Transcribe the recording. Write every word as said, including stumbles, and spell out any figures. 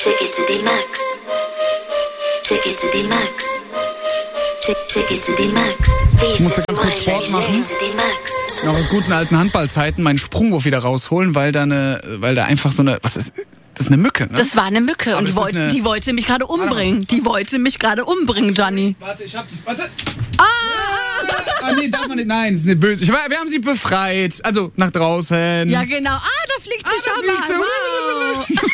Ticket to the max. Ticket to the max. Ticket to the max. Ich musste ganz kurz Sport machen. Noch in guten alten Handballzeiten meinen Sprungwurf wieder rausholen, weil da eine, weil da einfach so eine, was ist, das ist eine Mücke, ne? Das war eine Mücke Aber und die es ist wollte, eine- die wollte mich gerade umbringen. Die wollte mich gerade umbringen, Gianni. Warte, ich hab dich, warte. Ah! Ah, nee, darf man nicht, nein, das ist nicht böse. Ich, wir haben sie befreit, also nach draußen. Ja, genau. Ah, da fliegt sie Ah, da schon fliegt sie. mal. Wow.